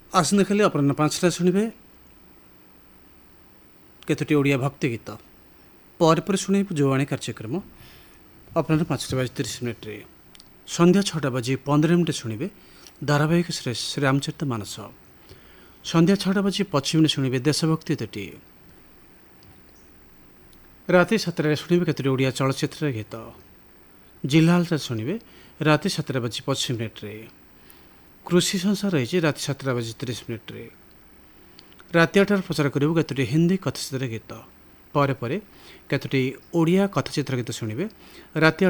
ଆସନ୍ତାକାଲି ଅପରାହ୍ନ 5ଟା ଶୁଣିବେ କେତୋଟି ଓଡ଼ିଆ ଭକ୍ତି ଗୀତ। ପରେ ଶୁଣିବେ ଯୁବାଣୀ କାର୍ଯ୍ୟକ୍ରମ ଅପରାହ୍ନ 5:30 ସନ୍ଧ୍ୟା 6:15 ଶୁଣିବେ ଧାରାବାହିକ ଶ୍ରୀରାମଚରିତ ମାନସ। ସନ୍ଧ୍ୟା 6:25 ଶୁଣିବେ ଦେଶଭକ୍ତି ତେଟି। ରାତି 7ଟାରେ ଶୁଣିବେ କେତୋଟି ଓଡ଼ିଆ ଚଳଚ୍ଚିତ୍ରର ଗୀତ। ଜିଲ୍ଲା ହାଲଚାଲ ଶୁଣିବେ ରାତି 7:25। କୃଷି ସଂସାର ରହିଛି ରାତି 7:30। ରାତି 8ଟାରେ ପ୍ରଚାର କରିବୁ କେତୋଟି ହିନ୍ଦୀ କଥାଚିତ୍ର ଗୀତ। ପରେ କେତୋଟି ଓଡ଼ିଆ କଥାଚିତ୍ର ଗୀତ ଶୁଣିବେ। ରାତି